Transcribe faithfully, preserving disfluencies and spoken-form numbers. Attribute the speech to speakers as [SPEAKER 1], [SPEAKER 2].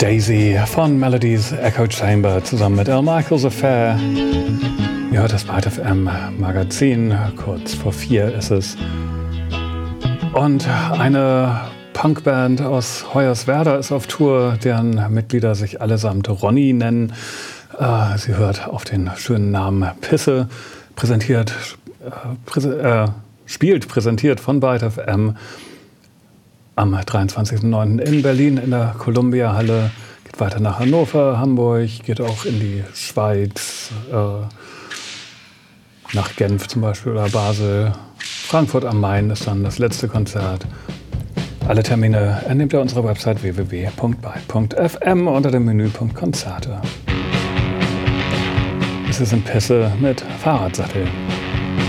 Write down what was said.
[SPEAKER 1] Daisy von Melodies Echo Chamber zusammen mit Al Michaels Affair. Ihr hört das Byte F M Magazin, kurz vor vier ist es. Und eine Punkband aus Hoyerswerda ist auf Tour, deren Mitglieder sich allesamt Ronny nennen. Äh, sie hört auf den schönen Namen Pisse, präsentiert, äh, präse, äh, spielt präsentiert von Byte F M am dreiundzwanzigsten neunten in Berlin in der Columbia-Halle. Geht weiter nach Hannover, Hamburg, geht auch in die Schweiz, äh, nach Genf zum Beispiel oder Basel. Frankfurt am Main ist dann das letzte Konzert. Alle Termine entnehmt ihr unserer Website w w w punkt byte punkt f m unter dem Menüpunkt Konzerte. Es sind Pässe mit Fahrradsattel.